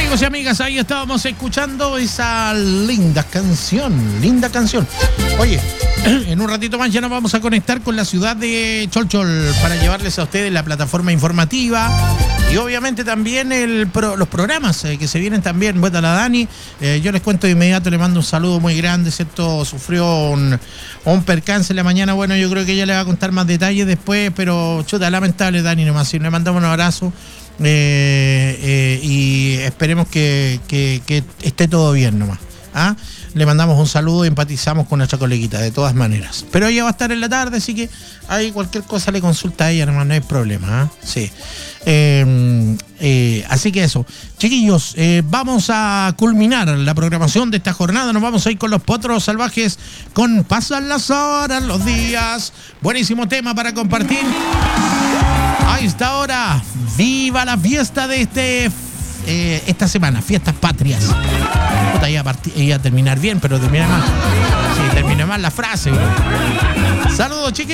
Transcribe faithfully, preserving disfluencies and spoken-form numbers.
Amigos y amigas, ahí estábamos escuchando esa linda canción, linda canción. Oye, en un ratito más ya nos vamos a conectar con la ciudad de Cholchol para llevarles a ustedes la plataforma informativa y obviamente también el pro, los programas eh, que se vienen también. Bueno, la Dani, eh, yo les cuento de inmediato, le mando un saludo muy grande, ¿cierto? Sufrió un, un percance en la mañana, bueno, yo creo que ella le va a contar más detalles después, pero chuta, lamentable Dani nomás, si le mandamos un abrazo. Eh, eh, y esperemos que, que, que esté todo bien nomás. ¿Ah? Le mandamos un saludo y empatizamos con nuestra coleguita de todas maneras. Pero ella va a estar en la tarde, así que ahí cualquier cosa le consulta a ella nomás, no hay problema. ¿Ah? Sí. Eh, eh, así que eso, chiquillos, eh, vamos a culminar la programación de esta jornada. Nos vamos a ir con los Potros Salvajes con Pasan las horas, los días. Buenísimo tema para compartir. A esta hora, viva la fiesta de este eh, esta semana, fiestas patrias. Puta, iba a, partir, iba a terminar bien, pero termina mal. Sí, termina mal la frase. Saludos, chiquillos.